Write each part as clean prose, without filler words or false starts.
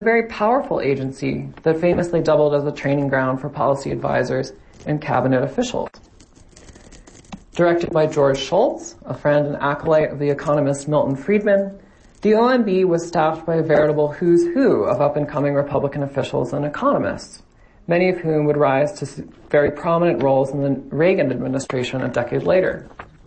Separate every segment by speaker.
Speaker 1: very powerful agency that famously doubled as a training ground for policy advisors and cabinet officials. Directed by George Shultz, a friend and acolyte of the economist Milton Friedman, the OMB was staffed by a veritable who's who of up-and-coming Republican officials and economists, many of whom would rise to very prominent roles in the Reagan administration a decade later.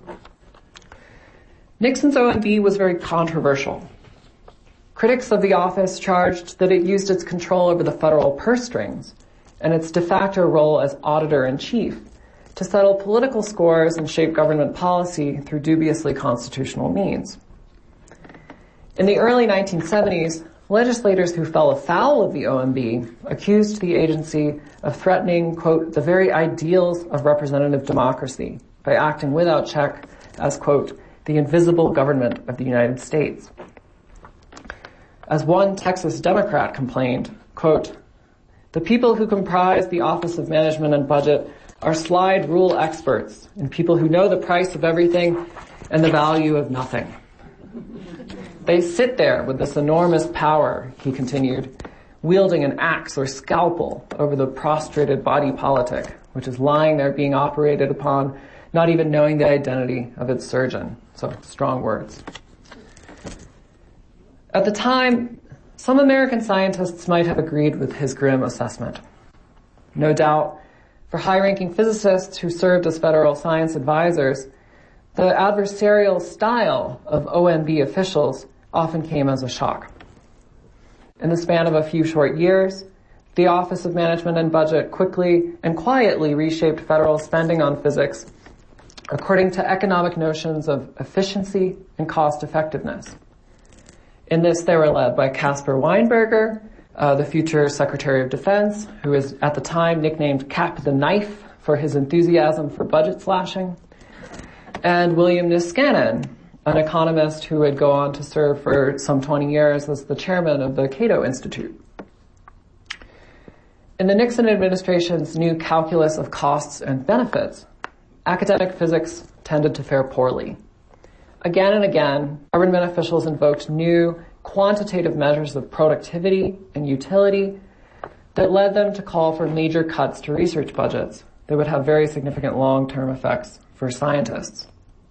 Speaker 1: Nixon's OMB was very controversial. Critics of the office charged that it used its control over the federal purse strings and its de facto role as auditor-in-chief to settle political scores and shape government policy through dubiously constitutional means. In the early 1970s, legislators who fell afoul of the OMB accused the agency of threatening, quote, the very ideals of representative democracy by acting without check as, quote, the invisible government of the United States. As one Texas Democrat complained, quote, the people who comprise the Office of Management and Budget are slide rule experts and people who know the price of everything and the value of nothing. They sit there with this enormous power, he continued, wielding an axe or scalpel over the prostrated body politic, which is lying there being operated upon, not even knowing the identity of its surgeon. So, strong words. At the time, some American scientists might have agreed with his grim assessment. No doubt, for high-ranking physicists who served as federal science advisors, the adversarial style of OMB officials often came as a shock. In the span of a few short years, the Office of Management and Budget quickly and quietly reshaped federal spending on physics according to economic notions of efficiency and cost-effectiveness. In this, they were led by Caspar Weinberger, the future Secretary of Defense, who was at the time nicknamed Cap the Knife for his enthusiasm for budget slashing, and William Niskanen, an economist who would go on to serve for some 20 years as the chairman of the Cato Institute. In the Nixon administration's new calculus of costs and benefits, academic physics tended to fare poorly. Again and again, government officials invoked new quantitative measures of productivity and utility that led them to call for major cuts to research budgets that would have very significant long-term effects for scientists.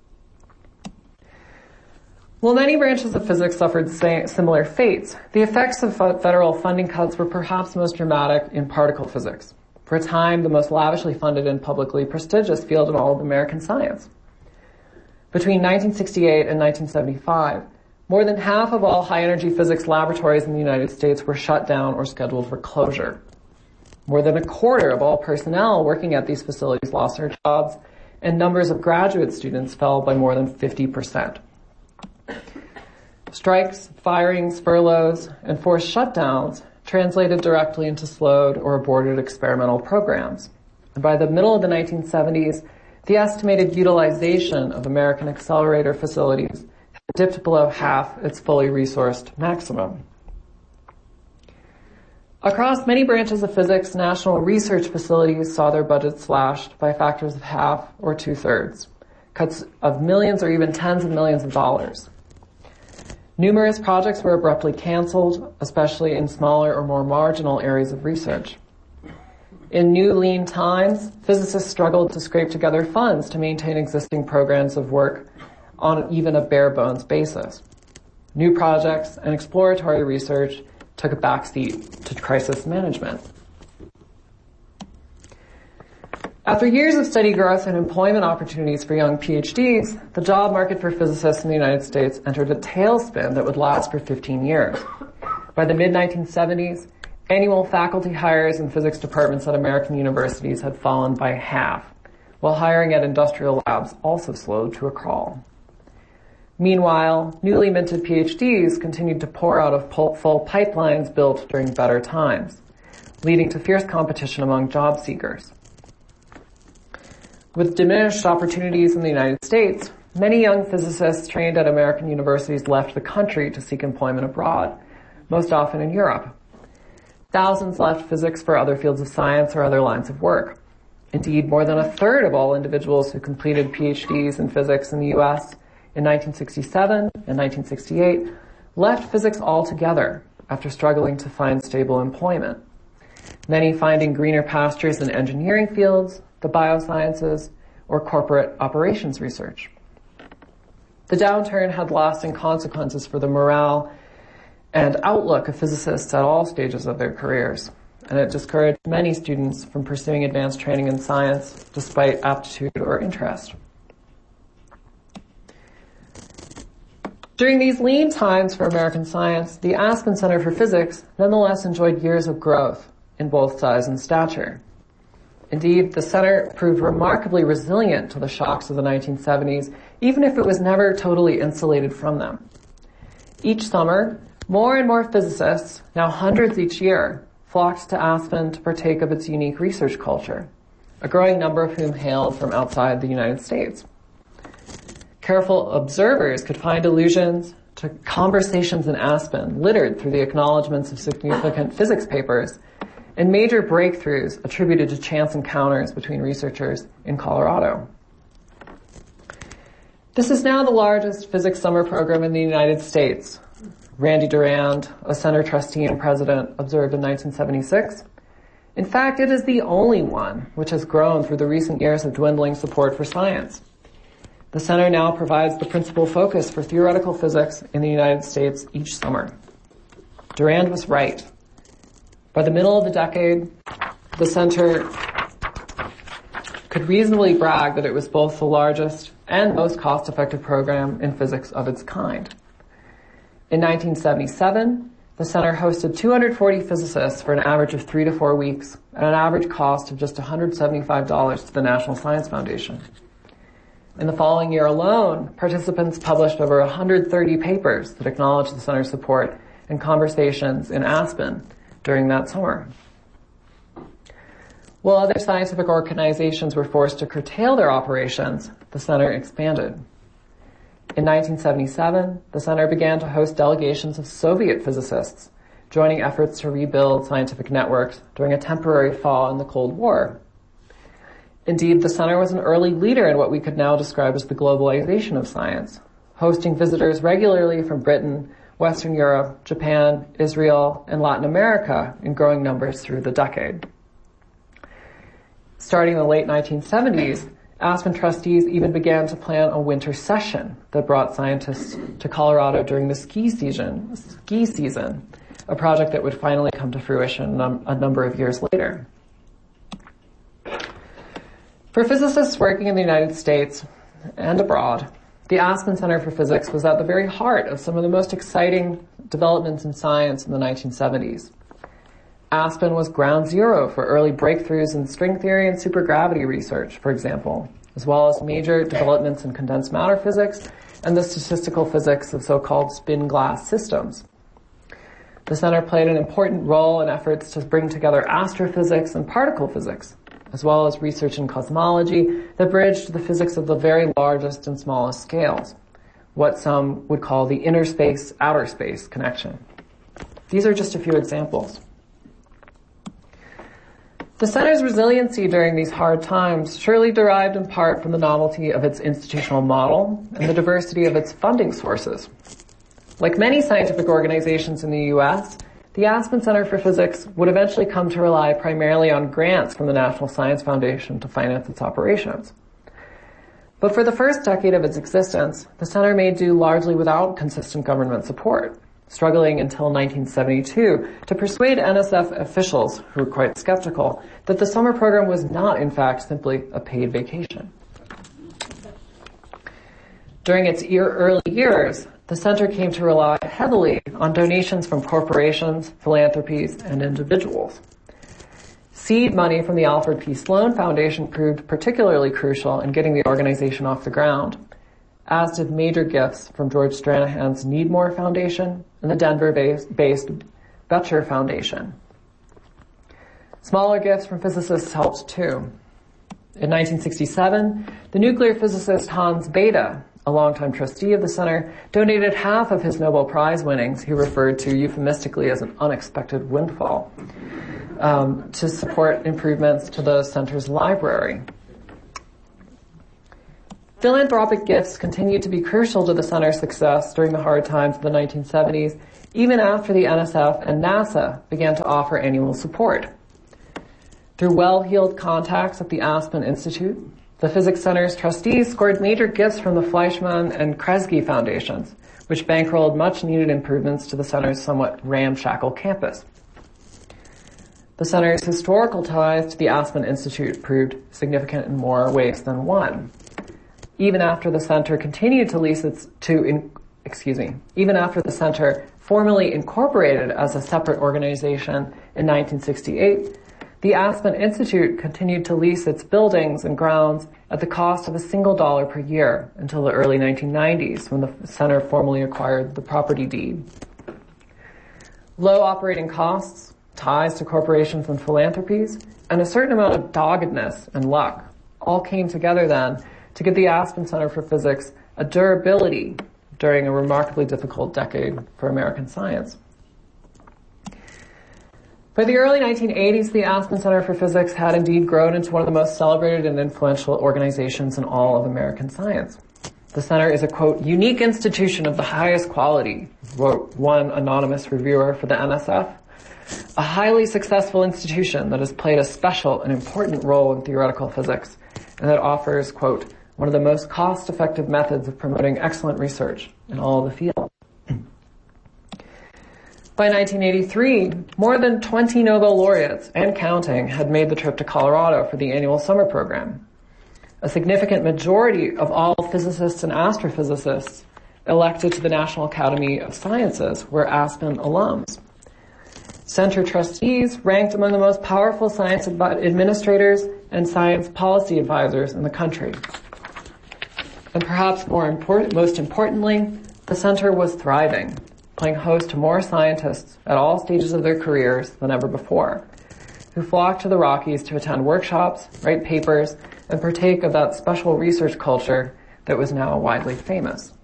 Speaker 1: While many branches of physics suffered similar fates, the effects of federal funding cuts were perhaps most dramatic in particle physics, for a time the most lavishly funded and publicly prestigious field in all of American science. Between 1968 and 1975, more than half of all high-energy physics laboratories in the United States were shut down or scheduled for closure. More than a quarter of all personnel working at these facilities lost their jobs, and numbers of graduate students fell by more than 50%. Strikes, firings, furloughs, and forced shutdowns translated directly into slowed or aborted experimental programs. And by the middle of the 1970s, the estimated utilization of American accelerator facilities had dipped below half its fully resourced maximum. Across many branches of physics, national research facilities saw their budgets slashed by factors of half or two-thirds, cuts of millions or even tens of millions of dollars. Numerous projects were abruptly canceled, especially in smaller or more marginal areas of research. In new lean times, physicists struggled to scrape together funds to maintain existing programs of work on even a bare-bones basis. New projects and exploratory research took a backseat to crisis management. After years of steady growth and employment opportunities for young PhDs, the job market for physicists in the United States entered a tailspin that would last for 15 years. By the mid-1970s, annual faculty hires in physics departments at American universities had fallen by half, while hiring at industrial labs also slowed to a crawl. Meanwhile, newly minted PhDs continued to pour out of full pipelines built during better times, leading to fierce competition among job seekers. With diminished opportunities in the United States, many young physicists trained at American universities left the country to seek employment abroad, most often in Europe. Thousands left physics for other fields of science or other lines of work. Indeed, more than a third of all individuals who completed PhDs in physics in the U.S. in 1967 and 1968 left physics altogether after struggling to find stable employment. Many finding greener pastures in engineering fields, the biosciences, or corporate operations research. The downturn had lasting consequences for the morale and outlook of physicists at all stages of their careers, and it discouraged many students from pursuing advanced training in science despite aptitude or interest. During these lean times for American science, the Aspen Center for Physics nonetheless enjoyed years of growth in both size and stature. Indeed, the center proved remarkably resilient to the shocks of the 1970s, even if it was never totally insulated from them. Each summer, more and more physicists, now hundreds each year, flocked to Aspen to partake of its unique research culture, a growing number of whom hailed from outside the United States. Careful observers could find allusions to conversations in Aspen littered through the acknowledgments of significant physics papers and major breakthroughs attributed to chance encounters between researchers in Colorado. This is now the largest physics summer program in the United States. Randy Durand, a center trustee and president, observed in 1976. In fact, it is the only one which has grown through the recent years of dwindling support for science. The center now provides the principal focus for theoretical physics in the United States each summer. Durand was right. By the middle of the decade, the center could reasonably brag that it was both the largest and most cost-effective program in physics of its kind. In 1977, the center hosted 240 physicists for an average of 3 to 4 weeks at an average cost of just $175 to the National Science Foundation. In the following year alone, participants published over 130 papers that acknowledged the center's support and conversations in Aspen during that summer. While other scientific organizations were forced to curtail their operations, the center expanded. In 1977, the center began to host delegations of Soviet physicists, joining efforts to rebuild scientific networks during a temporary thaw in the Cold War. Indeed, the center was an early leader in what we could now describe as the globalization of science, hosting visitors regularly from Britain, Western Europe, Japan, Israel, and Latin America in growing numbers through the decade. Starting in the late 1970s, Aspen trustees even began to plan a winter session that brought scientists to Colorado during the ski season, a project that would finally come to fruition a number of years later. For physicists working in the United States and abroad, the Aspen Center for Physics was at the very heart of some of the most exciting developments in science in the 1970s. Aspen was ground zero for early breakthroughs in string theory and supergravity research, for example, as well as major developments in condensed matter physics and the statistical physics of so-called spin glass systems. The center played an important role in efforts to bring together astrophysics and particle physics, as well as research in cosmology that bridged the physics of the very largest and smallest scales, what some would call the inner space-outer space connection. These are just a few examples. The center's resiliency during these hard times surely derived in part from the novelty of its institutional model and the diversity of its funding sources. Like many scientific organizations in the U.S., the Aspen Center for Physics would eventually come to rely primarily on grants from the National Science Foundation to finance its operations. But for the first decade of its existence, the center made do largely without consistent government support, struggling until 1972 to persuade NSF officials, who were quite skeptical, that the summer program was not, in fact, simply a paid vacation. During its early years, the center came to rely heavily on donations from corporations, philanthropies, and individuals. Seed money from the Alfred P. Sloan Foundation proved particularly crucial in getting the organization off the ground, as did major gifts from George Stranahan's Needmore Foundation and the Denver-based Boettcher Foundation. Smaller gifts from physicists helped too. In 1967, the nuclear physicist Hans Bethe, a longtime trustee of the center, donated half of his Nobel Prize winnings, he referred to euphemistically as an unexpected windfall, to support improvements to the center's library. Philanthropic gifts continued to be crucial to the center's success during the hard times of the 1970s, even after the NSF and NASA began to offer annual support. Through well-heeled contacts at the Aspen Institute, the Physics Center's trustees scored major gifts from the Fleischmann and Kresge Foundations, which bankrolled much-needed improvements to the center's somewhat ramshackle campus. The center's historical ties to the Aspen Institute proved significant in more ways than one. Even after the center continued to lease even after the center formally incorporated as a separate organization in 1968, the Aspen Institute continued to lease its buildings and grounds at the cost of $1 per year until the early 1990s, when the center formally acquired the property deed. Low operating costs, ties to corporations and philanthropies, and a certain amount of doggedness and luck all came together then to give the Aspen Center for Physics a durability during a remarkably difficult decade for American science. By the early 1980s, the Aspen Center for Physics had indeed grown into one of the most celebrated and influential organizations in all of American science. The center is a, quote, unique institution of the highest quality, wrote one anonymous reviewer for the NSF. A highly successful institution that has played a special and important role in theoretical physics and that offers, quote, one of the most cost-effective methods of promoting excellent research in all of the fields. By 1983, more than 20 Nobel laureates and counting had made the trip to Colorado for the annual summer program. A significant majority of all physicists and astrophysicists elected to the National Academy of Sciences were Aspen alums. Center trustees ranked among the most powerful science administrators and science policy advisors in the country. And perhaps most importantly, the center was thriving, playing host to more scientists at all stages of their careers than ever before, who flocked to the Rockies to attend workshops, write papers, and partake of that special research culture that was now widely famous.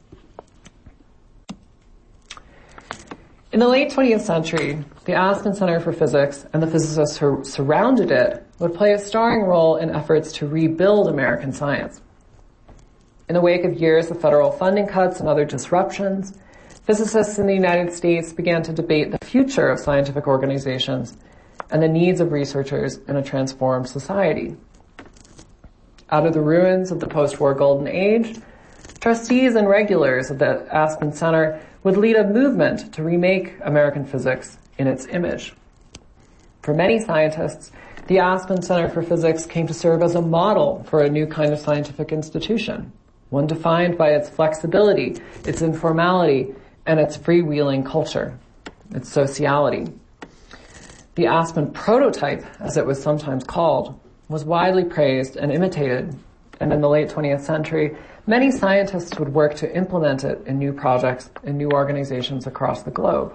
Speaker 1: In the late 20th century, the Aspen Center for Physics and the physicists who surrounded it would play a starring role in efforts to rebuild American science. In the wake of years of federal funding cuts and other disruptions, physicists in the United States began to debate the future of scientific organizations and the needs of researchers in a transformed society. Out of the ruins of the post-war golden age, trustees and regulars of the Aspen Center would lead a movement to remake American physics in its image. For many scientists, the Aspen Center for Physics came to serve as a model for a new kind of scientific institution, one defined by its flexibility, its informality, and its freewheeling culture, its sociality. The Aspen prototype, as it was sometimes called, was widely praised and imitated, and in the late 20th century, many scientists would work to implement it in new projects and new organizations across the globe.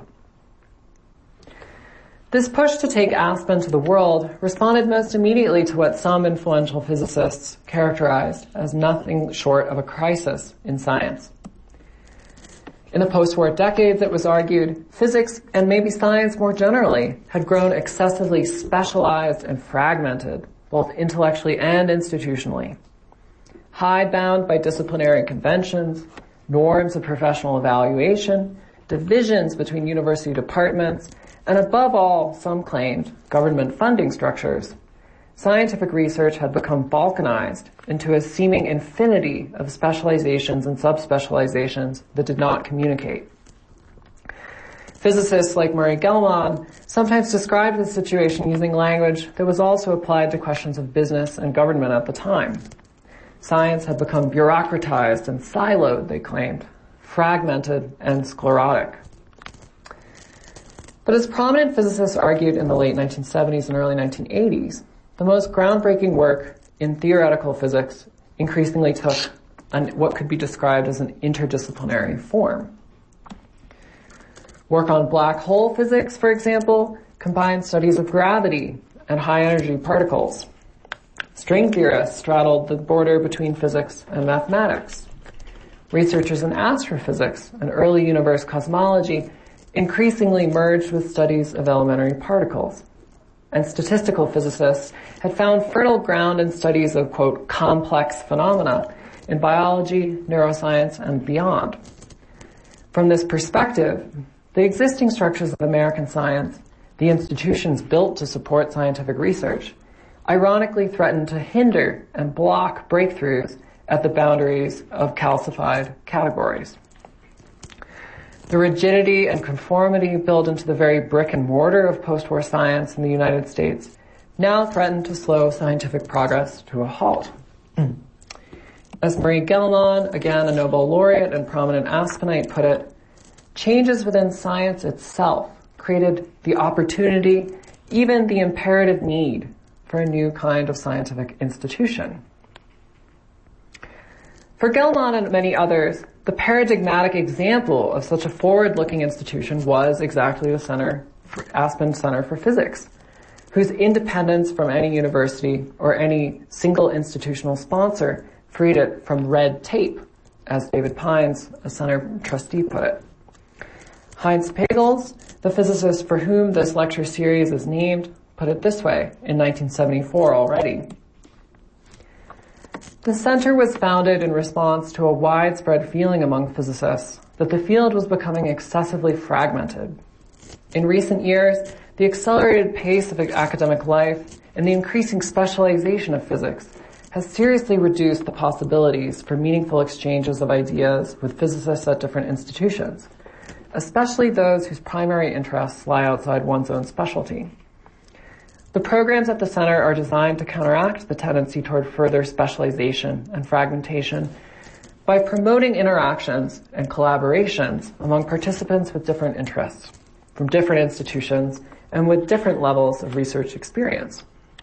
Speaker 1: This push to take Aspen to the world responded most immediately to what some influential physicists characterized as nothing short of a crisis in science. In the post-war decades, it was argued, physics, and maybe science more generally, had grown excessively specialized and fragmented, both intellectually and institutionally. Hidebound by disciplinary conventions, norms of professional evaluation, divisions between university departments, and above all, some claimed, government funding structures, scientific research had become balkanized into a seeming infinity of specializations and subspecializations that did not communicate. Physicists like Murray Gell-Mann sometimes described this situation using language that was also applied to questions of business and government at the time. Science had become bureaucratized and siloed, they claimed, fragmented and sclerotic. But as prominent physicists argued in the late 1970s and early 1980s, the most groundbreaking work in theoretical physics increasingly took what could be described as an interdisciplinary form. Work on black hole physics, for example, combined studies of gravity and high-energy particles. String theorists straddled the border between physics and mathematics. Researchers in astrophysics and early universe cosmology increasingly merged with studies of elementary particles. And statistical physicists had found fertile ground in studies of, quote, complex phenomena in biology, neuroscience, and beyond. From this perspective, the existing structures of American science, the institutions built to support scientific research, ironically threaten to hinder and block breakthroughs at the boundaries of calcified categories. The rigidity and conformity built into the very brick and mortar of post-war science in the United States now threaten to slow scientific progress to a halt. As Marie Gell-Mann, again a Nobel laureate and prominent Aspenite, put it, changes within science itself created the opportunity, even the imperative need, for a new kind of scientific institution. For Gell-Mann and many others, the paradigmatic example of such a forward-looking institution was exactly the Aspen Center for Physics, whose independence from any university or any single institutional sponsor freed it from red tape, as David Pines, a center trustee, put it. Heinz Pagels, the physicist for whom this lecture series is named, put it this way in 1974 already. The center was founded in response to a widespread feeling among physicists that the field was becoming excessively fragmented. In recent years, the accelerated pace of academic life and the increasing specialization of physics has seriously reduced the possibilities for meaningful exchanges of ideas with physicists at different institutions, especially those whose primary interests lie outside one's own specialty. The programs at the center are designed to counteract the tendency toward further specialization and fragmentation by promoting interactions and collaborations among participants with different interests, from different institutions, and with different levels of research experience.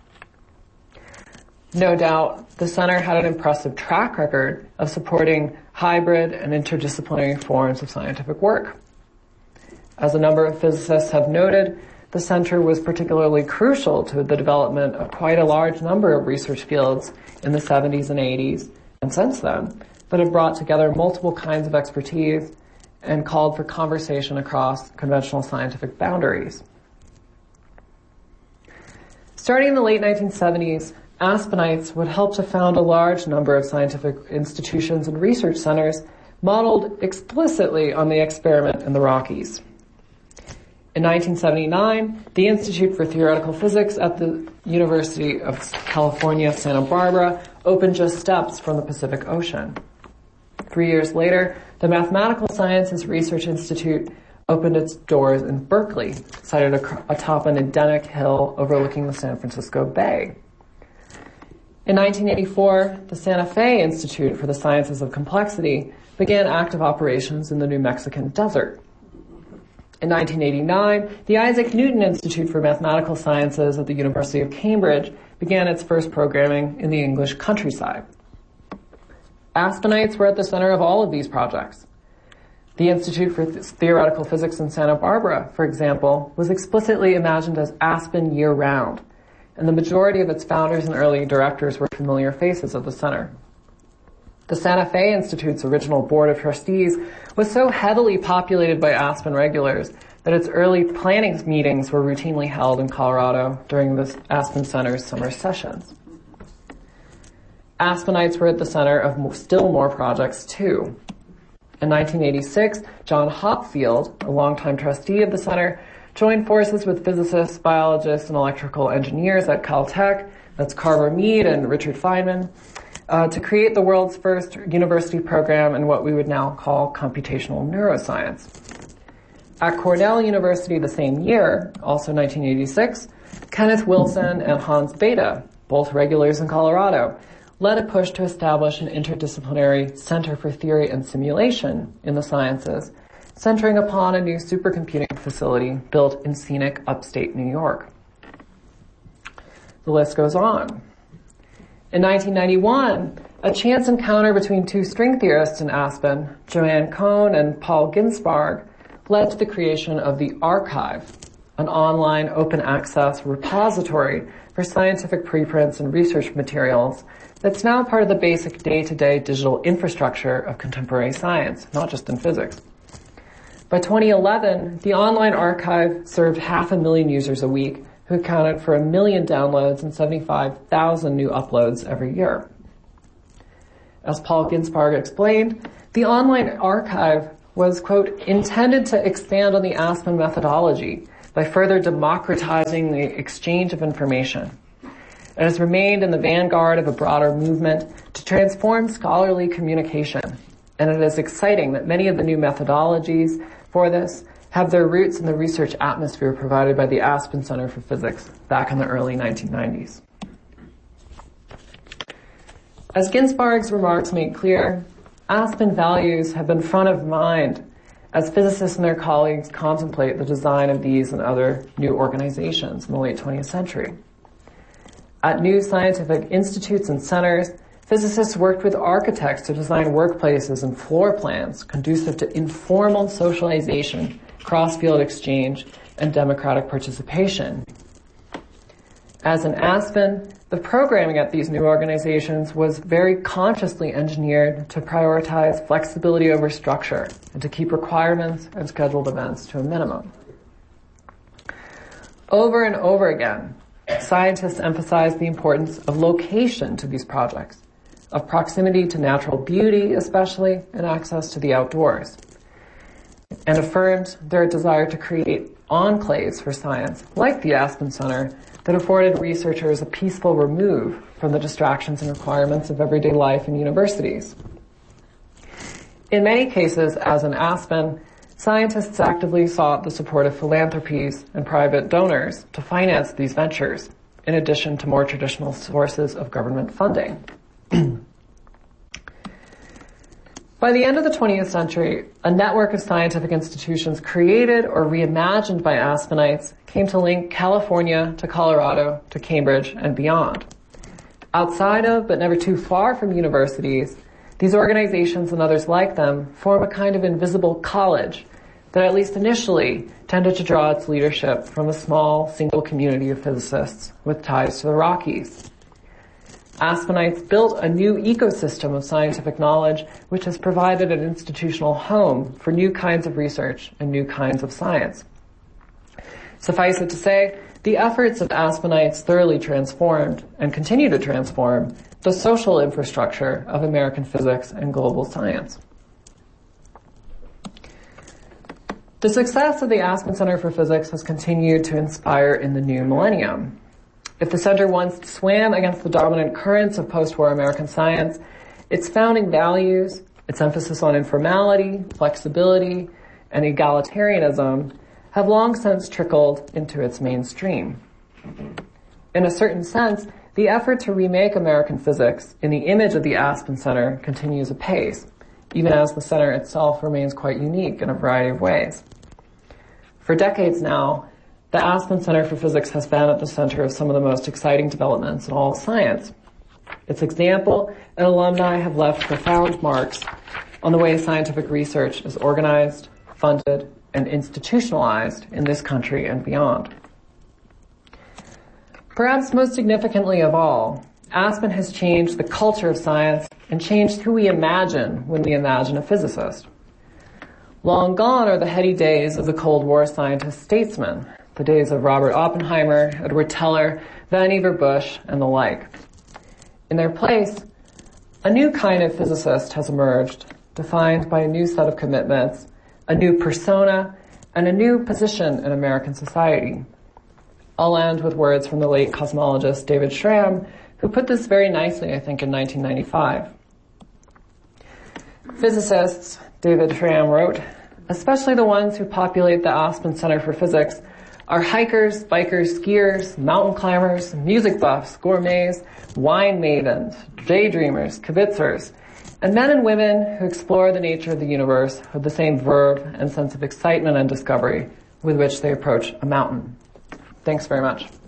Speaker 1: No doubt, the center had an impressive track record of supporting hybrid and interdisciplinary forms of scientific work. As a number of physicists have noted, the center was particularly crucial to the development of quite a large number of research fields in the 70s and 80s, and since then, that have brought together multiple kinds of expertise and called for conversation across conventional scientific boundaries. Starting in the late 1970s, Aspenites would help to found a large number of scientific institutions and research centers modeled explicitly on the experiment in the Rockies. In 1979, the Institute for Theoretical Physics at the University of California, Santa Barbara opened just steps from the Pacific Ocean. 3 years later, the Mathematical Sciences Research Institute opened its doors in Berkeley, sited atop an Edenic hill overlooking the San Francisco Bay. In 1984, the Santa Fe Institute for the Sciences of Complexity began active operations in the New Mexican desert. In 1989, the Isaac Newton Institute for Mathematical Sciences at the University of Cambridge began its first programming in the English countryside. Aspenites were at the center of all of these projects. The Institute for Theoretical Physics in Santa Barbara, for example, was explicitly imagined as Aspen year-round, and the majority of its founders and early directors were familiar faces of the center. The Santa Fe Institute's original board of trustees was so heavily populated by Aspen regulars that its early planning meetings were routinely held in Colorado during the Aspen Center's summer sessions. Aspenites were at the center of still more projects, too. In 1986, John Hopfield, a longtime trustee of the center, joined forces with physicists, biologists, and electrical engineers at Caltech, that's Carver Mead and Richard Feynman, to create the world's first university program in what we would now call computational neuroscience. At Cornell University the same year, also 1986, Kenneth Wilson and Hans Bethe, both regulars in Colorado, led a push to establish an interdisciplinary Center for Theory and Simulation in the Sciences, centering upon a new supercomputing facility built in scenic upstate New York. The list goes on. In 1991, a chance encounter between two string theorists in Aspen, Joanne Cohn and Paul Ginsparg, led to the creation of the Archive, an online open access repository for scientific preprints and research materials that's now part of the basic day-to-day digital infrastructure of contemporary science, not just in physics. By 2011, the online archive served 500,000 users a week who accounted for 1 million downloads and 75,000 new uploads every year. As Paul Ginsparg explained, the online archive was, quote, intended to expand on the Aspen methodology by further democratizing the exchange of information. It has remained in the vanguard of a broader movement to transform scholarly communication, and it is exciting that many of the new methodologies for this have their roots in the research atmosphere provided by the Aspen Center for Physics back in the early 1990s. As Ginsparg's remarks make clear, Aspen values have been front of mind as physicists and their colleagues contemplate the design of these and other new organizations in the late 20th century. At new scientific institutes and centers, physicists worked with architects to design workplaces and floor plans conducive to informal socialization, cross-field exchange, and democratic participation. As in Aspen, the programming at these new organizations was very consciously engineered to prioritize flexibility over structure and to keep requirements and scheduled events to a minimum. Over and over again, scientists emphasized the importance of location to these projects, of proximity to natural beauty especially, and access to the outdoors, and affirmed their desire to create enclaves for science, like the Aspen Center, that afforded researchers a peaceful remove from the distractions and requirements of everyday life in universities. In many cases, as in Aspen, scientists actively sought the support of philanthropies and private donors to finance these ventures, in addition to more traditional sources of government funding. By the end of the 20th century, a network of scientific institutions created or reimagined by Aspenites came to link California to Colorado to Cambridge and beyond. Outside of, but never too far from universities, these organizations and others like them form a kind of invisible college that at least initially tended to draw its leadership from a small single community of physicists with ties to the Rockies. Aspenites built a new ecosystem of scientific knowledge which has provided an institutional home for new kinds of research and new kinds of science. Suffice it to say, the efforts of Aspenites thoroughly transformed and continue to transform the social infrastructure of American physics and global science. The success of the Aspen Center for Physics has continued to inspire in the new millennium. If the center once swam against the dominant currents of post-war American science, its founding values, its emphasis on informality, flexibility, and egalitarianism have long since trickled into its mainstream. In a certain sense, the effort to remake American physics in the image of the Aspen Center continues apace, even as the center itself remains quite unique in a variety of ways. For decades now, the Aspen Center for Physics has been at the center of some of the most exciting developments in all of science. Its example and alumni have left profound marks on the way scientific research is organized, funded, and institutionalized in this country and beyond. Perhaps most significantly of all, Aspen has changed the culture of science and changed who we imagine when we imagine a physicist. Long gone are the heady days of the Cold War scientist-statesman, the days of Robert Oppenheimer, Edward Teller, Vannevar Bush, and the like. In their place, a new kind of physicist has emerged, defined by a new set of commitments, a new persona, and a new position in American society. I'll end with words from the late cosmologist David Schramm, who put this very nicely, I think, in 1995. Physicists, David Schramm wrote, especially the ones who populate the Aspen Center for Physics, are hikers, bikers, skiers, mountain climbers, music buffs, gourmets, wine mavens, daydreamers, kibitzers, and men and women who explore the nature of the universe with the same verve and sense of excitement and discovery with which they approach a mountain. Thanks very much.